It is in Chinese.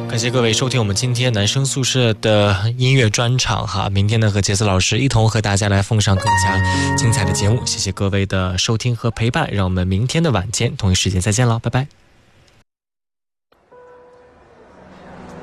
感谢各位收听我们今天男生宿舍的音乐专场哈，明天呢和杰斯老师一同和大家来奉上更加精彩的节目，谢谢各位的收听和陪伴，让我们明天的晚间同一时间再见了，拜拜。